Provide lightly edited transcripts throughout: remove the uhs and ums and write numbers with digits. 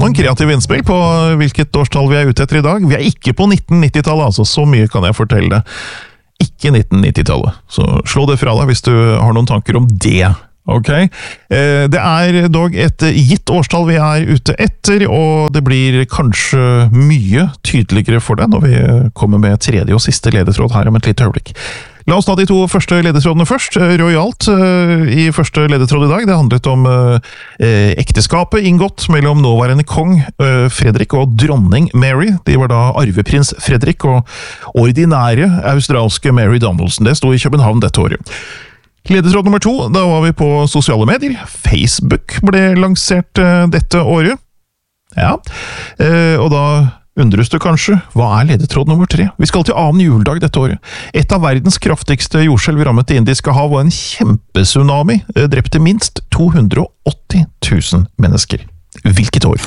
Noen kreative innspill på hvilket årstall vi ute etter i dag. Vi ikke på 1990-tallet, altså så mye kan jeg fortelle deg. Ikke 1990-tallet, så slå det fra deg hvis du har noen tanker om det. Ok, det dog et gitt årstall vi ute etter, og det blir kanskje mye tydeligere for deg når vi kommer med tredje og siste ledetråd her om et lite øyeblikk. La oss ta de to første ledetrådene først. Royalt i første ledetråd i dag, det handlet om ekteskapet inngått mellom nåværende kong Fredrik og dronning Mary. De var da arveprins Fredrik og ordinære australske Mary Donaldson. Det stod i København dette året. Ledetråd nummer 2, da var vi på sosiale medier. Facebook ble lansert dette året. Ja, og da undres du kanskje, hva ledetråd nummer 3? Vi skal til annen juledag dette året. Et av verdens kraftigste jordskjelv rammet Det indiske hav, og en kjempetsunami drepte minst 280 000 mennesker. Hvilket år?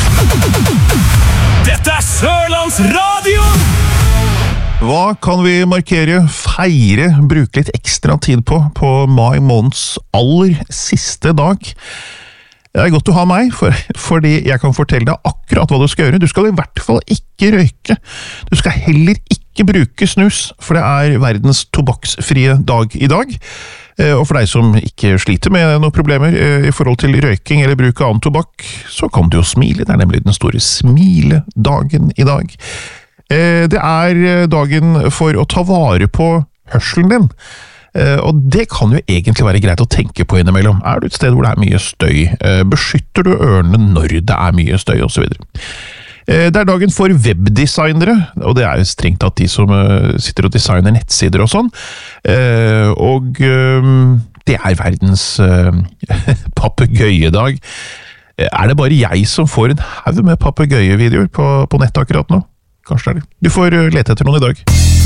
Dette Sørlands Radio! Hva kan vi markere, feire, bruke litt ekstra tid på mai måneds aller siste dag? Det godt å ha meg, fordi jeg kan fortelle deg akkurat hva du skal gjøre. Du skal i hvert fall ikke røyke. Du skal heller ikke bruke snus, for det verdens tobakksfrie dag i dag. Og for deg som ikke sliter med noen problemer i forhold til røyking eller bruk av annen tobakk, så kan du jo smile. Det nemlig den store smiledagen i dag. Det dagen for å ta vare på hørselen din, og det kan jo egentlig være greit å tenke på innimellom. Du et sted hvor det mye støy? Beskytter du ørene når det mye støy, og så videre? Det dagen for webdesignere, og det jo strengt tatt de som sitter og designer nettsider og sånn, og det verdens papegøyedag. Det bare jeg som får en haug med papegøyevideoer på nettet akkurat nå? Kanskje det. Du får lete etter noen i dag.